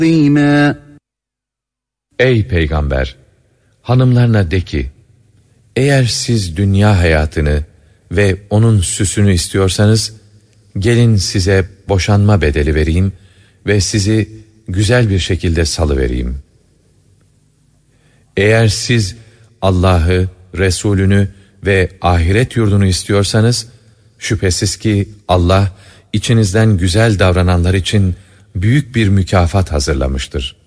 عظيما. Ey peygamber! Hanımlarına de ki, eğer siz dünya hayatını ve onun süsünü istiyorsanız, gelin size boşanma bedeli vereyim ve sizi güzel bir şekilde salıvereyim. Eğer siz Allah'ı, Resulünü ve ahiret yurdunu istiyorsanız, şüphesiz ki Allah içinizden güzel davrananlar için büyük bir mükafat hazırlamıştır.